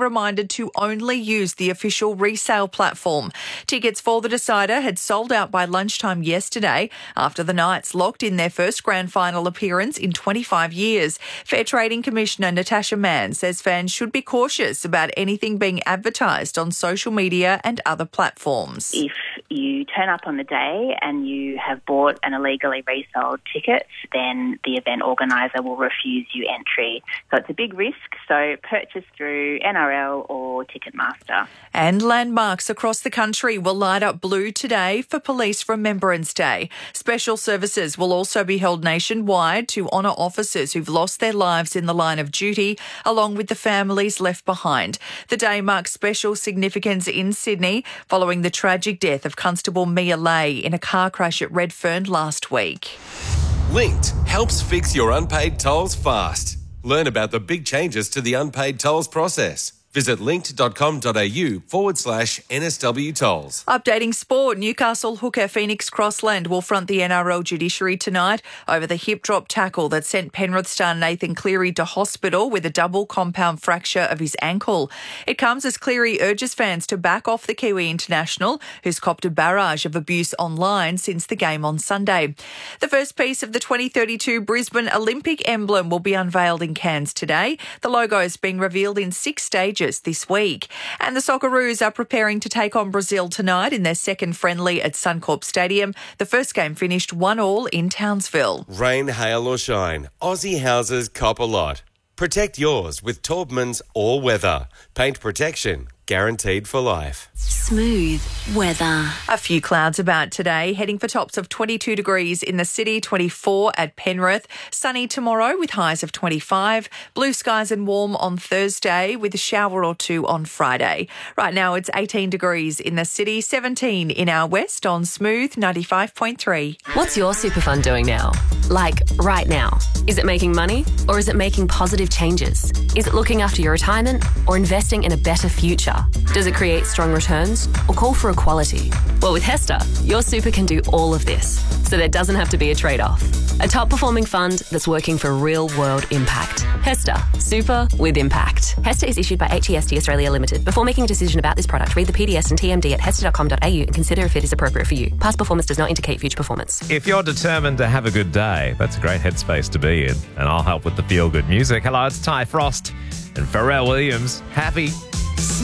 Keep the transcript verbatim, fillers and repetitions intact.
reminded to only use the official resale platform. Tickets for the decider had sold out by lunchtime yesterday after the Knights locked in their first grand final appearance in twenty-five years. Fair Trading Commissioner Natasha Mann says fans should be cautious about anything being advertised on social media and other platforms. If you turn up on the day and you have bought an illegally resold ticket, then the event organiser will refuse you entry. So it's a big risk, so purchase through N R L or Ticketmaster. And landmarks across the country will light up blue today for Police Remembrance Day. Special services will also be held nationwide to honour officers who've lost their lives in the line of duty, along with the families left behind. The day marks special significance in Sydney following the tragic death of Constable Mia Lay in a car crash at Redfern last week. Linked helps fix your unpaid tolls fast. Learn about the big changes to the unpaid tolls process. Visit linked.com.au forward slash NSW tolls. Updating sport, Newcastle hooker Phoenix Crossland will front the N R L judiciary tonight over the hip drop tackle that sent Penrith star Nathan Cleary to hospital with a double compound fracture of his ankle. It comes as Cleary urges fans to back off the Kiwi international, who's copped a barrage of abuse online since the game on Sunday. The first piece of the twenty thirty-two Brisbane Olympic emblem will be unveiled in Cairns today. The logo is being revealed in six stages this week. And the Socceroos are preparing to take on Brazil tonight in their second friendly at Suncorp Stadium. The first game finished one all in Townsville. Rain, hail or shine, Aussie houses cop a lot. Protect yours with Taubman's All Weather. Paint protection guaranteed for life. Smooth weather. A few clouds about today, heading for tops of twenty-two degrees in the city, twenty-four at Penrith. Sunny tomorrow with highs of twenty-five. Blue skies and warm on Thursday with a shower or two on Friday. Right now it's eighteen degrees in the city, seventeen in our west on Smooth ninety-five point three. What's your super fund doing now? Like right now? Is it making money or is it making positive changes? Is it looking after your retirement or investing in a better future? Does it create strong returns or call for equality? Well, with HESTA, your super can do all of this, so there doesn't have to be a trade-off. A top-performing fund that's working for real-world impact. HESTA, super with impact. HESTA is issued by H E S T Australia Limited. Before making a decision about this product, read the P D S and T M D at hesta dot com dot a u and consider if it is appropriate for you. Past performance does not indicate future performance. If you're determined to have a good day, that's a great headspace to be in. And I'll help with the feel-good music. Hello, it's Ty Frost and Pharrell Williams. Happy.